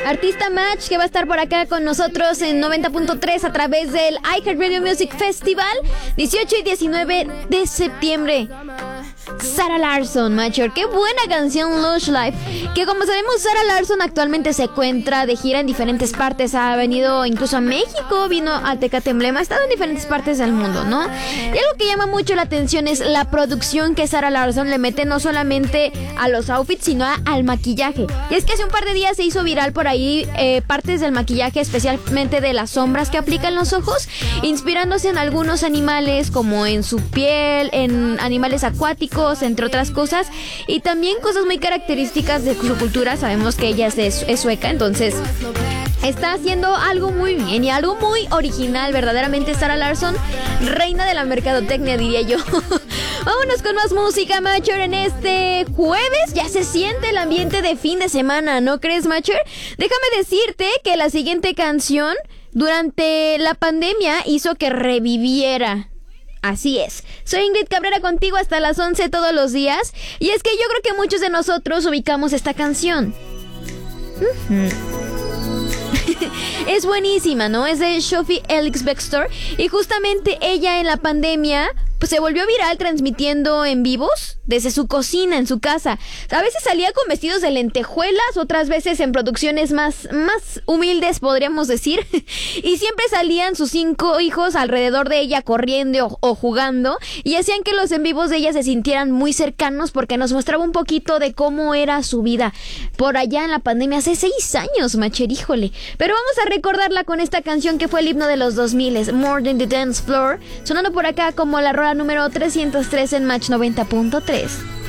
Artista Match, que va a estar por acá con nosotros en 90.3 a través del iHeartRadio Music Festival, 18 y 19 de septiembre. Sarah Larsson, Macher, qué buena canción, Lush Life. Que como sabemos, Sarah Larsson actualmente se encuentra de gira en diferentes partes. Ha venido incluso a México, vino a Tecate Emblema, ha estado en diferentes partes del mundo, ¿no? Y algo que llama mucho la atención es la producción que Sarah Larsson le mete no solamente a los outfits, sino al maquillaje. Y es que hace un par de días se hizo viral por ahí partes del maquillaje, especialmente de las sombras que aplica en los ojos, inspirándose en algunos animales, como en su piel, en animales acuáticos, entre otras cosas, y también cosas muy características de su cultura. Sabemos que ella es sueca, entonces está haciendo algo muy bien y algo muy original, verdaderamente. Sarah Larsson, reina de la mercadotecnia, diría yo. Vámonos con más música, Macher, en este jueves. Ya se siente el ambiente de fin de semana, ¿no crees, Macher? Déjame decirte que la siguiente canción durante la pandemia hizo que reviviera. Así es, soy Ingrid Cabrera contigo hasta las 11 todos los días. Y es que yo creo que muchos de nosotros ubicamos esta canción. Es buenísima, ¿no? Es de Sophie Ellis-Bextor. Y justamente ella en la pandemia pues se volvió viral transmitiendo en vivos desde su cocina, en su casa. A veces salía con vestidos de lentejuelas, otras veces en producciones más humildes, podríamos decir. Y siempre salían sus 5 hijos alrededor de ella corriendo o jugando, y hacían que los en vivos de ella se sintieran muy cercanos, porque nos mostraba un poquito de cómo era su vida por allá en la pandemia hace 6 años, Macher, híjole. Pero vamos a recordarla con esta canción que fue el himno de los 2000, More Than the Dance Floor, sonando por acá como la rola número 303 en Match 90.3.